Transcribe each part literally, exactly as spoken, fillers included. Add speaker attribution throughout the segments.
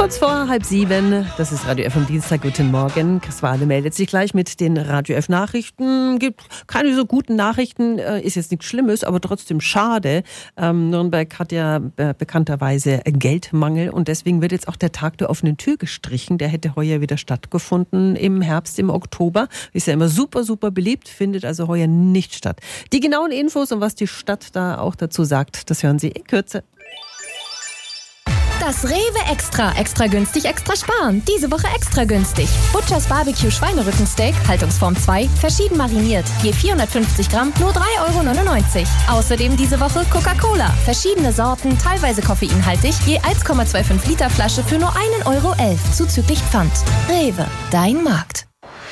Speaker 1: Kurz vor halb sieben, das ist Radio F am Dienstag. Guten Morgen. Chris Wahle meldet sich gleich mit den Radio F Nachrichten. Gibt keine so guten Nachrichten, ist jetzt nichts Schlimmes, aber trotzdem schade. Ähm, Nürnberg hat ja be- bekannterweise Geldmangel und deswegen wird jetzt auch der Tag der offenen Tür gestrichen. Der hätte heuer wieder stattgefunden im Herbst, im Oktober. Ist ja immer super, super beliebt, findet also heuer nicht statt. Die genauen Infos und was die Stadt da auch dazu sagt, das hören Sie in Kürze.
Speaker 2: Das Rewe Extra. Extra günstig, extra sparen. Diese Woche extra günstig. Butchers Barbecue Schweinerückensteak, Haltungsform zwei, verschieden mariniert. Je vierhundertfünfzig Gramm, nur drei Euro neunundneunzig. Außerdem diese Woche Coca-Cola. Verschiedene Sorten, teilweise koffeinhaltig. Je eins Komma fünfundzwanzig Liter Flasche für nur ein Euro elf. Zuzüglich Pfand. Rewe, dein Markt.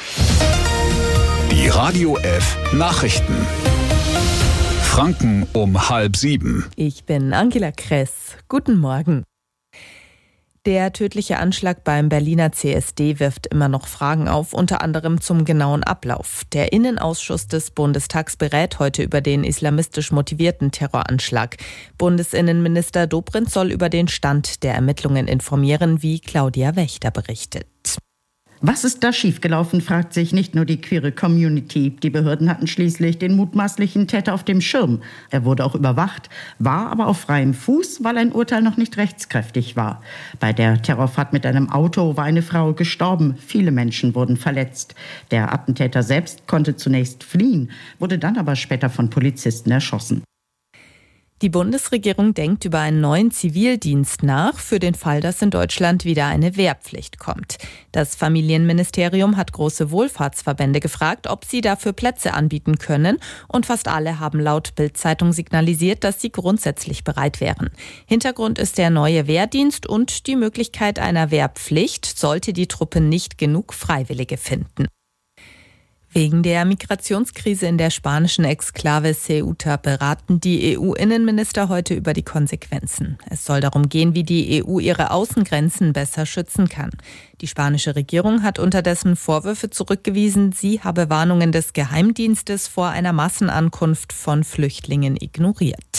Speaker 3: Die Radio F Nachrichten. Franken um halb sieben.
Speaker 4: Ich bin Angela Kress. Guten Morgen. Der tödliche Anschlag beim Berliner C S D wirft immer noch Fragen auf, unter anderem zum genauen Ablauf. Der Innenausschuss des Bundestags berät heute über den islamistisch motivierten Terroranschlag. Bundesinnenminister Dobrindt soll über den Stand der Ermittlungen informieren, wie Claudia Wächter berichtet.
Speaker 5: Was ist da schiefgelaufen, fragt sich nicht nur die queere Community. Die Behörden hatten schließlich den mutmaßlichen Täter auf dem Schirm. Er wurde auch überwacht, war aber auf freiem Fuß, weil ein Urteil noch nicht rechtskräftig war. Bei der Terrorfahrt mit einem Auto war eine Frau gestorben. Viele Menschen wurden verletzt. Der Attentäter selbst konnte zunächst fliehen, wurde dann aber später von Polizisten erschossen.
Speaker 4: Die Bundesregierung denkt über einen neuen Zivildienst nach, für den Fall, dass in Deutschland wieder eine Wehrpflicht kommt. Das Familienministerium hat große Wohlfahrtsverbände gefragt, ob sie dafür Plätze anbieten können. Und fast alle haben laut Bild-Zeitung signalisiert, dass sie grundsätzlich bereit wären. Hintergrund ist der neue Wehrdienst und die Möglichkeit einer Wehrpflicht, sollte die Truppe nicht genug Freiwillige finden. Wegen der Migrationskrise in der spanischen Exklave Ceuta beraten die E U-Innenminister heute über die Konsequenzen. Es soll darum gehen, wie die E U ihre Außengrenzen besser schützen kann. Die spanische Regierung hat unterdessen Vorwürfe zurückgewiesen, sie habe Warnungen des Geheimdienstes vor einer Massenankunft von Flüchtlingen ignoriert.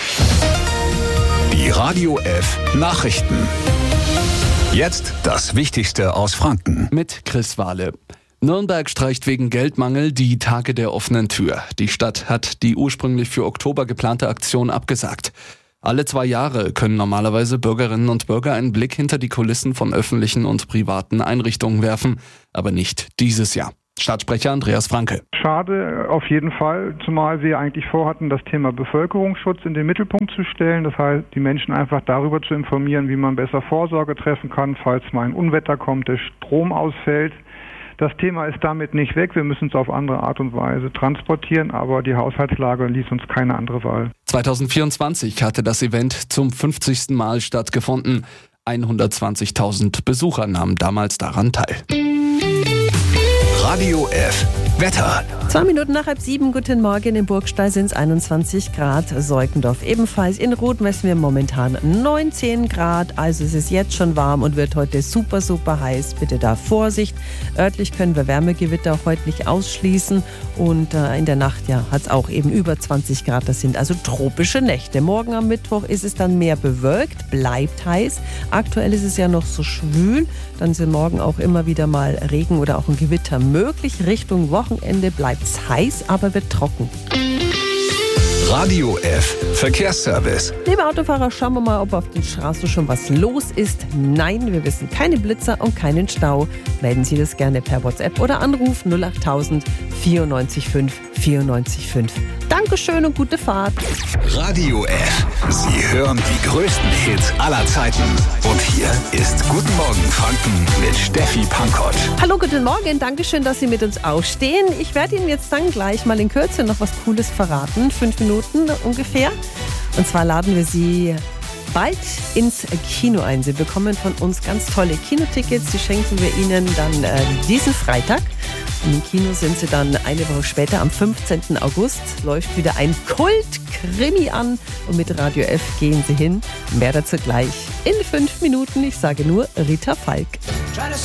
Speaker 3: Die Radio F Nachrichten. Jetzt das Wichtigste aus Franken.
Speaker 6: Mit Chris Wahle. Nürnberg streicht wegen Geldmangel die Tage der offenen Tür. Die Stadt hat die ursprünglich für Oktober geplante Aktion abgesagt. Alle zwei Jahre können normalerweise Bürgerinnen und Bürger einen Blick hinter die Kulissen von öffentlichen und privaten Einrichtungen werfen, aber nicht dieses Jahr. Stadtsprecher Andreas Franke.
Speaker 7: Schade auf jeden Fall, zumal wir eigentlich vorhatten, das Thema Bevölkerungsschutz in den Mittelpunkt zu stellen. Das heißt, die Menschen einfach darüber zu informieren, wie man besser Vorsorge treffen kann, falls mal ein Unwetter kommt, der Strom ausfällt. Das Thema ist damit nicht weg. Wir müssen es auf andere Art und Weise transportieren, aber die Haushaltslage ließ uns keine andere Wahl.
Speaker 6: zwanzig vierundzwanzig hatte das Event zum fünfzigsten Mal stattgefunden. hundertzwanzigtausend Besucher nahmen damals daran teil.
Speaker 3: Radio F Wetter.
Speaker 1: Zwei Minuten nach halb sieben, guten Morgen. In Burgstall sind es einundzwanzig Grad, Seukendorf ebenfalls. In Roth messen wir momentan neunzehn Grad, also es ist jetzt schon warm und wird heute super, super heiß. Bitte da Vorsicht. Örtlich können wir Wärmegewitter auch heute nicht ausschließen und äh, in der Nacht ja, hat es auch eben über zwanzig Grad. Das sind also tropische Nächte. Morgen am Mittwoch ist es dann mehr bewölkt, bleibt heiß. Aktuell ist es ja noch so schwül, dann sind morgen auch immer wieder mal Regen oder auch ein Gewitter möglich. Richtung Wochenende bleibt es heiß, aber wird trocken.
Speaker 3: Radio F Verkehrsservice.
Speaker 1: Liebe Autofahrer, schauen wir mal, ob auf den Straßen schon was los ist. Nein, wir wissen keine Blitzer und keinen Stau. Melden Sie das gerne per WhatsApp oder Anruf null acht tausend vierundneunzig fünf vierundneunzig fünf. Dankeschön und gute Fahrt.
Speaker 3: Radio F. Sie hören die größten Hits aller Zeiten. Und hier ist Guten Morgen Franken mit Steffi Pankott.
Speaker 1: Hallo, guten Morgen. Dankeschön, dass Sie mit uns aufstehen. Ich werde Ihnen jetzt dann gleich mal in Kürze noch was Cooles verraten. Fünf Minuten ungefähr. Und zwar laden wir Sie bald ins Kino ein. Sie bekommen von uns ganz tolle Kinotickets. Die schenken wir Ihnen dann äh, diesen Freitag. Und im Kino sind Sie dann eine Woche später, am fünfzehnten August, läuft wieder ein Kult-Krimi an. Und mit Radio F gehen Sie hin. Mehr dazu gleich in fünf Minuten. Ich sage nur Rita Falk.